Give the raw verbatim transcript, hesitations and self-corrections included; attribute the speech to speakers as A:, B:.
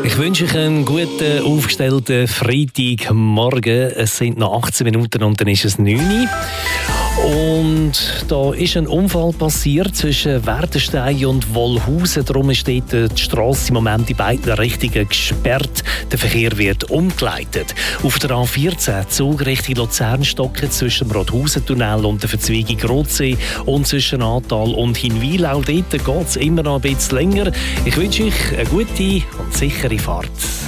A: Ich wünsche euch einen guten, aufgestellten Freitagmorgen. Es sind noch achtzehn Minuten und dann ist es neun Uhr. Und da ist ein Unfall passiert zwischen Werdenstein und Wollhausen. Darum ist dort die Strasse im Moment in beiden Richtungen gesperrt. Der Verkehr wird umgeleitet. Auf der A vierzehn Zug Richtung Luzern-Stocken zwischen dem Rothausen-Tunnel und der Verzweigung Rotsee und zwischen Ahrtal und Hinwil. Auch dort geht es immer noch ein bisschen länger. Ich wünsche euch eine gute und sichere Fahrt.